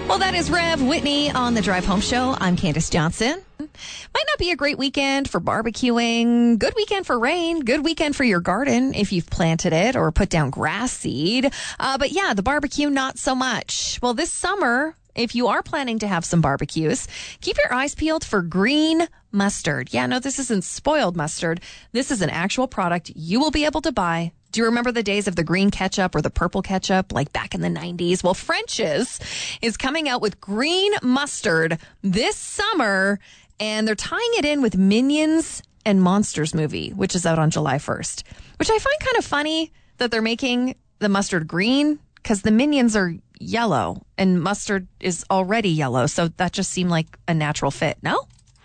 Well, that is Rev Whitney on the Drive Home Show. I'm Candace Johnson. Might not be a great weekend for barbecuing. Good weekend for rain. Good weekend for your garden if you've planted it or put down grass seed. But yeah, the barbecue, not so much. Well, this summer, if you are planning to have some barbecues, keep your eyes peeled for green mustard. Yeah, no, this isn't spoiled mustard. This is an actual product you will be able to buy. Do you remember the days of the green ketchup or the purple ketchup, like back in the 90s? Well, French's is coming out with green mustard this summer, and they're tying it in with Minions and Monsters movie, which is out on July 1st, which I find kind of funny that they're making the mustard green because the Minions are yellow and mustard is already yellow. So that just seemed like a natural fit. No?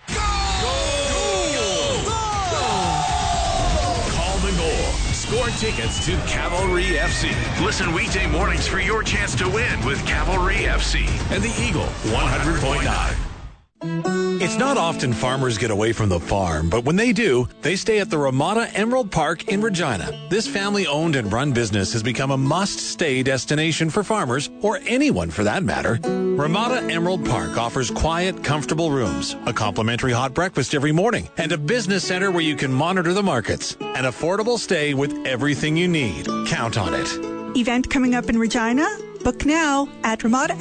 Score tickets to Cavalry FC. Listen weekday mornings for your chance to win with Cavalry FC and the Eagle 100.9. It's not often farmers get away from the farm, but when they do, they stay at the Ramada Emerald Park in Regina. This family-owned and run business has become a must-stay destination for farmers, or anyone for that matter. Ramada Emerald Park offers quiet, comfortable rooms, a complimentary hot breakfast every morning, and a business center where you can monitor the markets. An affordable stay with everything you need. Count on it. Event coming up in Regina? Book now at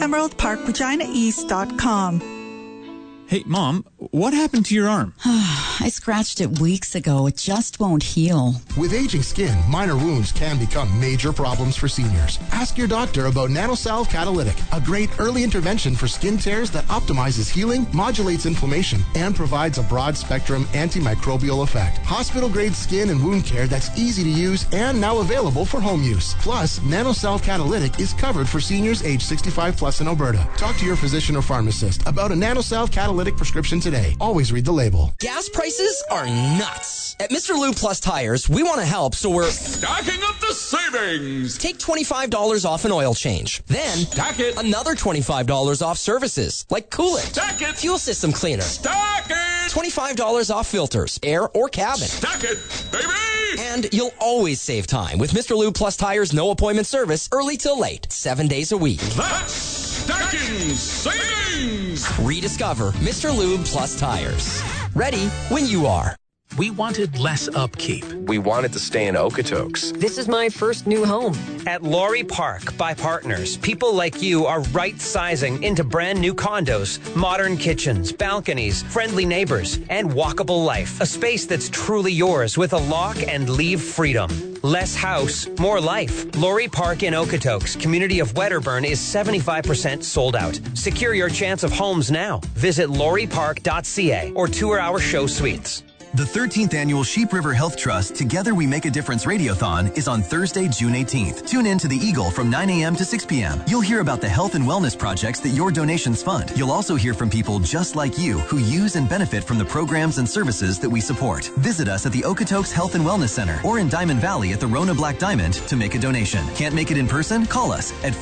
RamadaEmeraldParkReginaEast.com. Hey, Mom, what happened to your arm? I scratched it weeks ago. It just won't heal. With aging skin, minor wounds can become major problems for seniors. Ask your doctor about NanoSalve Catalytic, a great early intervention for skin tears that optimizes healing, modulates inflammation, and provides a broad-spectrum antimicrobial effect. Hospital-grade skin and wound care that's easy to use and now available for home use. Plus, NanoSalve Catalytic is covered for seniors age 65 plus in Alberta. Talk to your physician or pharmacist about a NanoSalve Catalytic prescription today. Always read the label. Gas prices are nuts. At Mr. Lube Plus Tires, we want to help, so we're stacking up the savings. Take $25 off an oil change. Then stack it. Another $25 off services, like coolant. Stack it. Fuel system cleaner. Stack it. $25 off filters, air or cabin. Stack it, baby. And you'll always save time with Mr. Lube Plus Tires' no appointment service, early till late, 7 days a week. That's stacking savings. Rediscover Mr. Lube Plus Tires. Ready when you are. We wanted less upkeep. We wanted to stay in Okotoks. This is my first new home. At Laurie Park by Partners, people like you are right-sizing into brand new condos, modern kitchens, balconies, friendly neighbors, and walkable life. A space that's truly yours with a lock and leave freedom. Less house, more life. Laurie Park in Okotoks, community of Wedderburn, is 75% sold out. Secure your chance of homes now. Visit lauriepark.ca or tour our show suites. The 13th Annual Sheep River Health Trust Together We Make a Difference Radiothon is on Thursday, June 18th. Tune in to the Eagle from 9 a.m. to 6 p.m. You'll hear about the health and wellness projects that your donations fund. You'll also hear from people just like you who use and benefit from the programs and services that we support. Visit us at the Okotoks Health and Wellness Center or in Diamond Valley at the Rona Black Diamond to make a donation. Can't make it in person? Call us at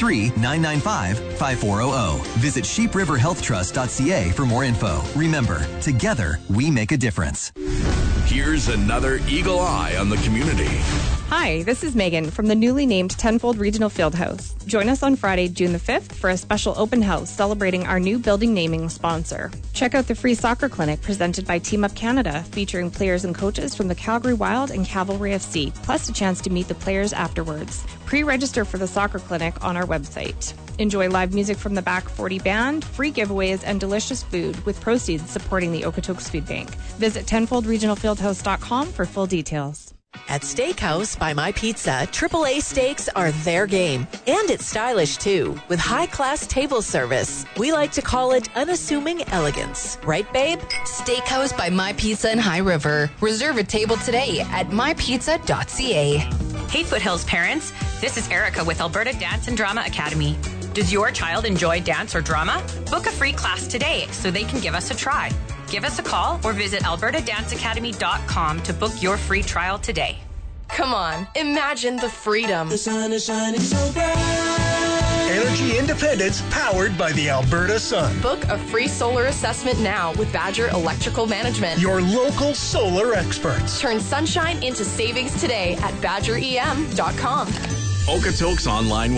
403-995-5400. Visit sheepriverhealthtrust.ca for more info. Remember, together we make a difference. Here's another Eagle Eye on the community. Hi, this is Megan from the newly named Tenfold Regional Fieldhouse. Join us on Friday, June the 5th for a special open house celebrating our new building naming sponsor. Check out the free soccer clinic presented by Team Up Canada, featuring players and coaches from the Calgary Wild and Cavalry FC, plus a chance to meet the players afterwards. Pre-register for the soccer clinic on our website. Enjoy live music from the Back 40 Band, free giveaways, and delicious food with proceeds supporting the Okotoks Food Bank. Visit tenfoldregionalfieldhouse.com for full details. At Steakhouse by My Pizza, AAA steaks are their game. And it's stylish, too, with high-class table service. We like to call it unassuming elegance. Right, babe? Steakhouse by My Pizza in High River. Reserve a table today at mypizza.ca. Hey, Foothills parents. This is Erica with Alberta Dance and Drama Academy. Does your child enjoy dance or drama? Book a free class today so they can give us a try. Give us a call or visit albertadanceacademy.com to book your free trial today. Come on, imagine the freedom. The sun is shining so bright. Energy independence powered by the Alberta sun. Book a free solar assessment now with Badger Electrical Management. Your local solar experts. Turn sunshine into savings today at badgerem.com. Okotoks Online Weather.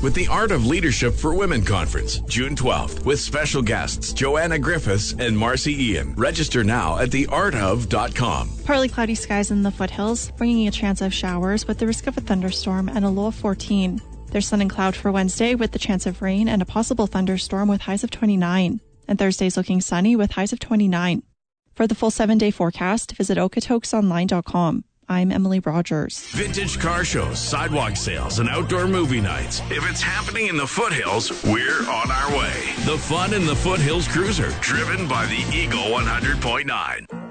with the Art of Leadership for Women Conference, June 12th, with special guests Joanna Griffiths and Marcy Ian. Register now at theartof.com. Partly cloudy skies in the foothills, bringing a chance of showers with the risk of a thunderstorm and a low of 14. There's sun and cloud for Wednesday with the chance of rain and a possible thunderstorm with highs of 29. And Thursday's looking sunny with highs of 29. For the full 7-day forecast, visit okatokesonline.com. I'm Emily Rogers. Vintage car shows, sidewalk sales, and outdoor movie nights. If it's happening in the foothills, we're on our way. The fun in the Foothills Cruiser, driven by the Eagle 100.9.